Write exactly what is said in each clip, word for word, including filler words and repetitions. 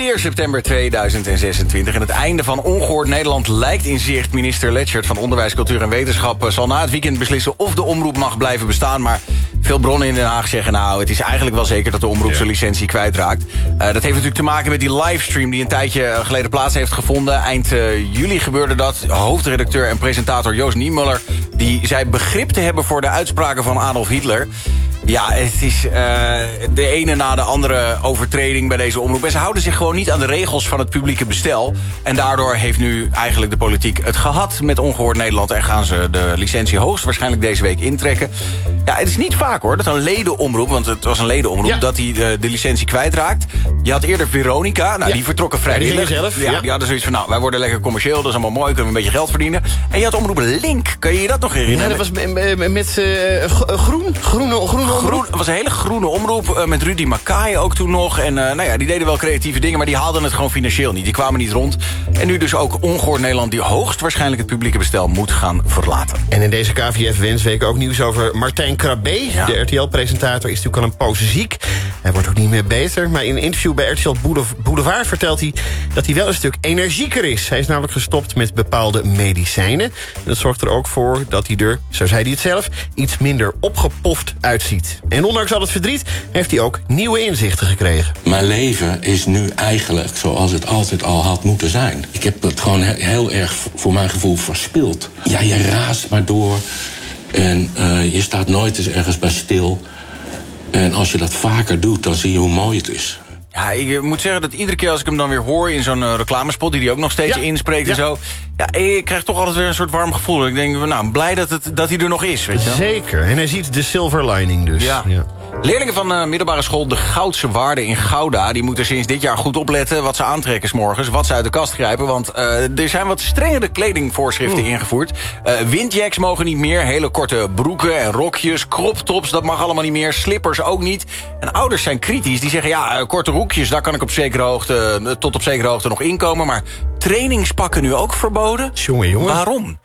Alweer september tweeduizend zesentwintig en het einde van Ongehoord Nederland lijkt in zicht. Minister Lechtert van Onderwijs, Cultuur en Wetenschap zal na het weekend beslissen of de omroep mag blijven bestaan. Maar veel bronnen in Den Haag zeggen, nou, het is eigenlijk wel zeker dat de omroep zijn licentie kwijtraakt. Uh, dat heeft natuurlijk te maken met die livestream die een tijdje geleden plaats heeft gevonden. Eind uh, juli gebeurde dat. Hoofdredacteur en presentator Joost Niemuller, die zei begrip te hebben voor de uitspraken van Adolf Hitler. Ja, het is uh, de ene na de andere overtreding bij deze omroep. En ze houden zich gewoon niet aan de regels van het publieke bestel. En daardoor heeft nu eigenlijk de politiek het gehad met Ongehoord Nederland. En gaan ze de licentie hoogstwaarschijnlijk deze week intrekken. Ja, het is niet vaak hoor, dat een ledenomroep, want het was een ledenomroep, ja, dat hij de, de licentie kwijtraakt. Je had eerder Veronica, nou, ja, die vertrokken vrijwillig. Ja, zelf. Ja, ja. Die hadden zoiets van, nou, wij worden lekker commercieel, dat is allemaal mooi, kunnen we een beetje geld verdienen. En je had omroep Link, kan je je dat nog herinneren? Ja, dat was met, met uh, groen, groene, groene Groen, het was een hele groene omroep, uh, met Rudy Mackay ook toen nog. En uh, nou ja, die deden wel creatieve dingen, maar die haalden het gewoon financieel niet. Die kwamen niet rond. En nu dus ook Ongehoord Nederland, die hoogstwaarschijnlijk het publieke bestel moet gaan verlaten. En in deze K V F-wensweek ook nieuws over Martijn Krabbe. Ja. De R T L-presentator is natuurlijk al een poos ziek. Hij wordt ook niet meer beter. Maar in een interview bij R T L Boulevard vertelt hij dat hij wel een stuk energieker is. Hij is namelijk gestopt met bepaalde medicijnen. En dat zorgt er ook voor dat hij er, zo zei hij het zelf, iets minder opgepoft uitziet. En ondanks al het verdriet heeft hij ook nieuwe inzichten gekregen. Mijn leven is nu eigenlijk zoals het altijd al had moeten zijn. Ik heb het gewoon heel erg voor mijn gevoel verspild. Ja, je raast maar door en uh, je staat nooit eens ergens bij stil. En als je dat vaker doet, dan zie je hoe mooi het is. Ja, ik moet zeggen dat iedere keer als ik hem dan weer hoor in zo'n uh, reclamespot, die hij ook nog steeds ja. inspreekt en ja. zo, ja, ik krijg toch altijd weer een soort warm gevoel. Ik denk, nou, blij dat, het, dat hij er nog is, weet je wel. Zeker, en hij ziet de silver lining dus. Ja. Ja. Leerlingen van de middelbare school De Goudse Waarde in Gouda, die moeten sinds dit jaar goed opletten wat ze aantrekken 's morgens, wat ze uit de kast grijpen, want uh, er zijn wat strengere kledingvoorschriften Oeh. ingevoerd. Uh, windjacks mogen niet meer, hele korte broeken en rokjes, crop tops, dat mag allemaal niet meer, slippers ook niet. En ouders zijn kritisch, die zeggen, ja, uh, korte broekjes, daar kan ik op zekere hoogte, uh, tot op zekere hoogte nog inkomen, maar trainingspakken nu ook verboden? Jongen, jongen. Waarom?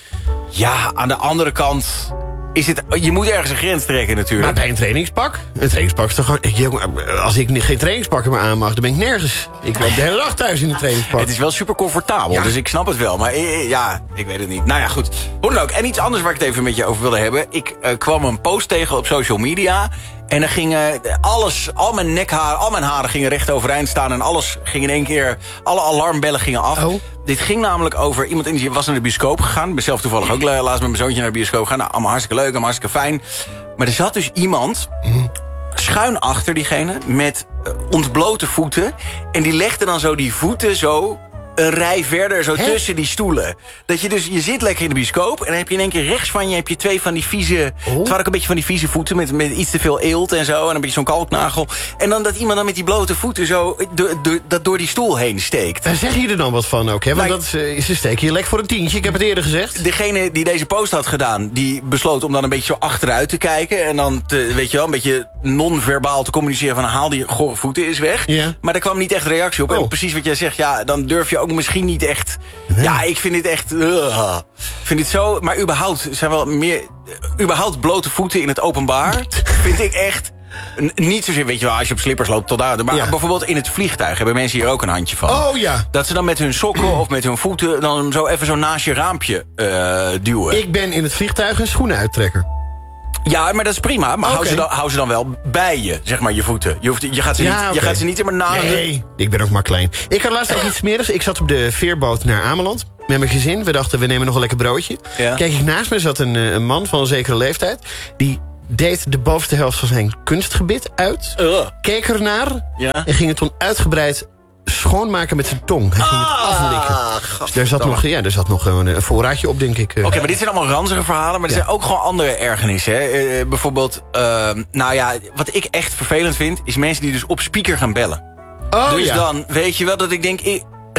Ja, aan de andere kant is het, je moet ergens een grens trekken natuurlijk. Maar bij een trainingspak? Een trainingspak is toch gewoon, jongen, als ik geen trainingspakken meer aan mag, dan ben ik nergens. Ik loop de hele dag thuis in een trainingspak. Het is wel super comfortabel, ja. Dus ik snap het wel. Maar ja, ik weet het niet. Nou ja, goed. Hoe dan ook. En iets anders waar ik het even met je over wilde hebben. Ik uh, kwam een post tegen op social media. En dan ging uh, alles, al mijn nekharen, al mijn haren gingen recht overeind staan. En alles ging in één keer, alle alarmbellen gingen af. Oh. Dit ging namelijk over iemand die was naar de bioscoop gegaan. Ik ben zelf toevallig ook laatst met mijn zoontje naar de bioscoop gegaan. Nou, allemaal hartstikke leuk, allemaal hartstikke fijn. Maar er zat dus iemand mm. schuin achter diegene met uh, ontblote voeten. En die legde dan zo die voeten zo een rij verder, zo He? tussen die stoelen. Dat je dus, je zit lekker in de bioscoop en dan heb je in één keer rechts van je heb je twee van die vieze, oh. het waren ook een beetje van die vieze voeten met, met iets te veel eelt en zo, en een beetje zo'n kalknagel. En dan dat iemand dan met die blote voeten zo do, do, dat door die stoel heen steekt. En zeg je er dan wat van ook, hè? Want nou, dat is, ze steken je lek voor een tientje, ik heb het eerder gezegd. Degene die deze post had gedaan, die besloot om dan een beetje zo achteruit te kijken en dan, te, weet je wel, een beetje non-verbaal te communiceren van haal die gore voeten eens weg. Ja. Maar daar kwam niet echt reactie op. Oh. En precies wat jij zegt, ja, dan durf je ook misschien niet echt. Nee. Ja, ik vind dit echt. Uh, vind dit zo. Maar überhaupt zijn wel meer. Uh, überhaupt blote voeten in het openbaar. vind ik echt. N niet zozeer, weet je wel, als je op slippers loopt tot daar. Maar ja. bijvoorbeeld in het vliegtuig hebben mensen hier ook een handje van. Oh ja. Dat ze dan met hun sokken of met hun voeten dan zo even zo naast je raampje uh, duwen. Ik ben in het vliegtuig een schoenenuittrekker. Ja, maar dat is prima. Maar okay. hou, ze dan, hou ze dan wel bij je, zeg maar, je voeten. Je, hoeft, je, gaat, ze ja, niet, okay. je gaat ze niet in maar na. Nee, ik ben ook maar klein. Ik had laatst ook iets smerigs. Ik zat op de veerboot naar Ameland met mijn gezin. We dachten, we nemen nog een lekker broodje. Ja. Kijk ik naast me zat een, een man van een zekere leeftijd. Die deed de bovenste helft van zijn kunstgebit uit. Uh. Keek ernaar ja. en ging het toen uitgebreid schoonmaken met zijn tong. Hij ging ah, het aflikken. Dus daar zat nog, ja, er zat nog een, een voorraadje op, denk ik. Oké, okay, maar dit zijn allemaal ranzige verhalen. Maar er ja. zijn ook gewoon andere ergernissen. Hè? Uh, bijvoorbeeld, uh, nou ja, wat ik echt vervelend vind, is mensen die dus op speaker gaan bellen. Oh, dus ja. dan weet je wel dat ik denk, ik,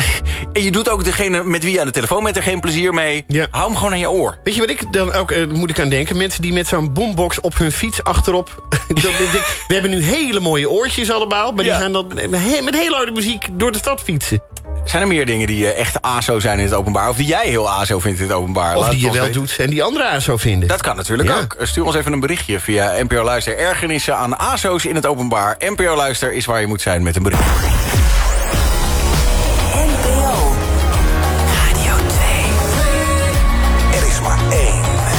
en je doet ook degene met wie je aan de telefoon bent er geen plezier mee. Ja. Hou hem gewoon aan je oor. Weet je wat ik dan ook, uh, moet ik aan denken? Mensen die met zo'n boombox op hun fiets achterop. We hebben nu hele mooie oortjes allemaal. Maar ja. die gaan dan met hele harde muziek door de stad fietsen. Zijn er meer dingen die uh, echt A S O zijn in het openbaar? Of die jij heel A S O vindt in het openbaar? Of Laat die je wel weten. doet en die anderen A S O vinden. Dat kan natuurlijk ja. ook. Stuur ons even een berichtje via N P O Luister. Ergernissen aan A S O's in het openbaar. N P O Luister is waar je moet zijn met een bericht.